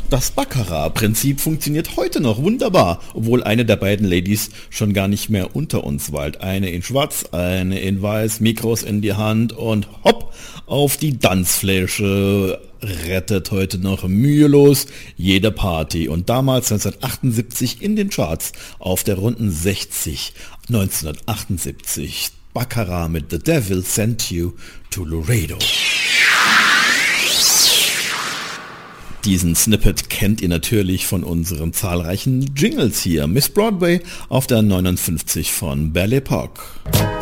Das Baccarat-Prinzip funktioniert heute noch wunderbar, obwohl eine der beiden Ladies schon gar nicht mehr unter uns weilt. Eine in schwarz, eine in weiß, Mikros in die Hand und hopp auf die Tanzfläche. Rettet heute noch mühelos jede Party und damals 1978 in den Charts auf der runden 60. 1978 Baccarat mit The Devil Sent You to Laredo. Diesen Snippet kennt ihr natürlich von unseren zahlreichen Jingles hier. Miss Broadway auf der 59 von Belle Epoque.